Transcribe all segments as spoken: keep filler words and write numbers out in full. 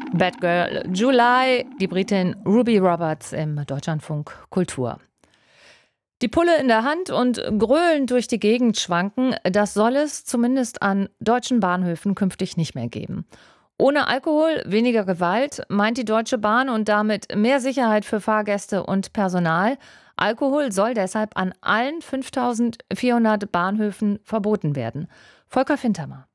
Bad Girl July, die Britin Ruby Roberts im Deutschlandfunk Kultur. Die Pulle in der Hand und gröhlend durch die Gegend schwanken, das soll es zumindest an deutschen Bahnhöfen künftig nicht mehr geben. Ohne Alkohol, weniger Gewalt, meint die Deutsche Bahn und damit mehr Sicherheit für Fahrgäste und Personal. Alkohol soll deshalb an allen fünftausendvierhundert Bahnhöfen verboten werden. Volker Fintermer.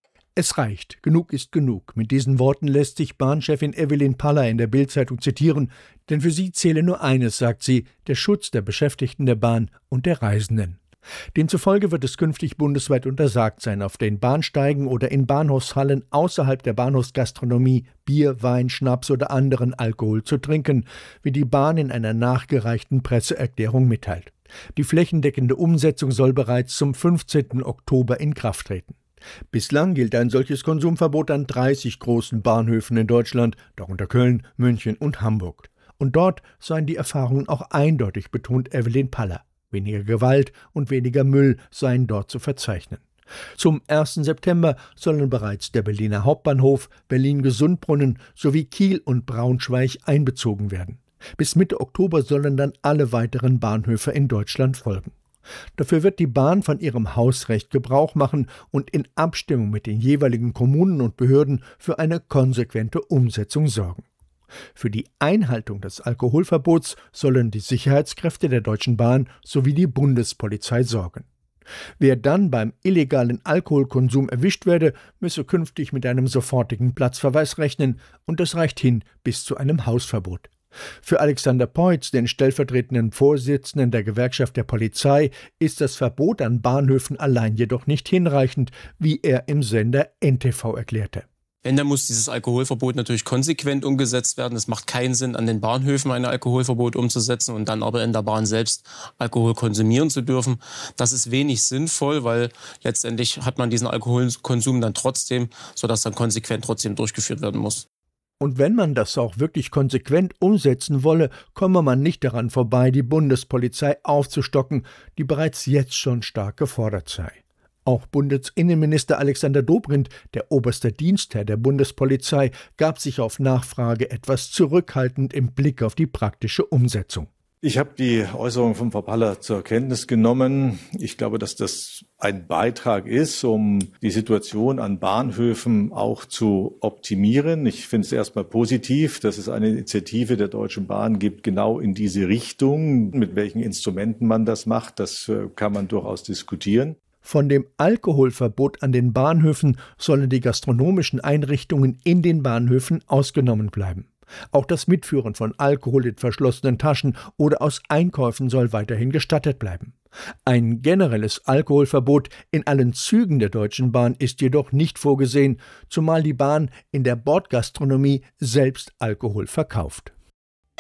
Es reicht, genug ist genug. Mit diesen Worten lässt sich Bahnchefin Evelyn Paller in der Bild-Zeitung zitieren, denn für sie zähle nur eines, sagt sie, der Schutz der Beschäftigten der Bahn und der Reisenden. Demzufolge wird es künftig bundesweit untersagt sein, auf den Bahnsteigen oder in Bahnhofshallen außerhalb der Bahnhofsgastronomie Bier, Wein, Schnaps oder anderen Alkohol zu trinken, wie die Bahn in einer nachgereichten Presseerklärung mitteilt. Die flächendeckende Umsetzung soll bereits zum fünfzehnten Oktober in Kraft treten. Bislang gilt ein solches Konsumverbot an dreißig großen Bahnhöfen in Deutschland, darunter Köln, München und Hamburg. Und dort seien die Erfahrungen auch eindeutig, betont Evelyn Paller. Weniger Gewalt und weniger Müll seien dort zu verzeichnen. Zum ersten September sollen bereits der Berliner Hauptbahnhof, Berlin-Gesundbrunnen sowie Kiel und Braunschweig einbezogen werden. Bis Mitte Oktober sollen dann alle weiteren Bahnhöfe in Deutschland folgen. Dafür wird die Bahn von ihrem Hausrecht Gebrauch machen und in Abstimmung mit den jeweiligen Kommunen und Behörden für eine konsequente Umsetzung sorgen. Für die Einhaltung des Alkoholverbots sollen die Sicherheitskräfte der Deutschen Bahn sowie die Bundespolizei sorgen. Wer dann beim illegalen Alkoholkonsum erwischt werde, müsse künftig mit einem sofortigen Platzverweis rechnen, und das reicht hin bis zu einem Hausverbot. Für Alexander Peutz, den stellvertretenden Vorsitzenden der Gewerkschaft der Polizei, ist das Verbot an Bahnhöfen allein jedoch nicht hinreichend, wie er im Sender N T V erklärte. Wenn, dann muss dieses Alkoholverbot natürlich konsequent umgesetzt werden. Es macht keinen Sinn, an den Bahnhöfen ein Alkoholverbot umzusetzen und dann aber in der Bahn selbst Alkohol konsumieren zu dürfen. Das ist wenig sinnvoll, weil letztendlich hat man diesen Alkoholkonsum dann trotzdem, sodass dann konsequent trotzdem durchgeführt werden muss. Und wenn man das auch wirklich konsequent umsetzen wolle, komme man nicht daran vorbei, die Bundespolizei aufzustocken, die bereits jetzt schon stark gefordert sei. Auch Bundesinnenminister Alexander Dobrindt, der oberste Dienstherr der Bundespolizei, gab sich auf Nachfrage etwas zurückhaltend im Blick auf die praktische Umsetzung. Ich habe die Äußerung von Frau Paller zur Kenntnis genommen. Ich glaube, dass das ein Beitrag ist, um die Situation an Bahnhöfen auch zu optimieren. Ich finde es erstmal positiv, dass es eine Initiative der Deutschen Bahn gibt, genau in diese Richtung. Mit welchen Instrumenten man das macht, das kann man durchaus diskutieren. Von dem Alkoholverbot an den Bahnhöfen sollen die gastronomischen Einrichtungen in den Bahnhöfen ausgenommen bleiben. Auch das Mitführen von Alkohol in verschlossenen Taschen oder aus Einkäufen soll weiterhin gestattet bleiben. Ein generelles Alkoholverbot in allen Zügen der Deutschen Bahn ist jedoch nicht vorgesehen, zumal die Bahn in der Bordgastronomie selbst Alkohol verkauft.